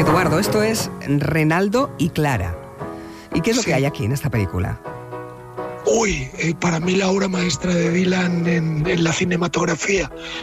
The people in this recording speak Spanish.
Eduardo, esto es Renaldo y Clara. ¿Y qué es lo que hay aquí en esta película? Para mí la obra maestra de Dylan en la cinematografía.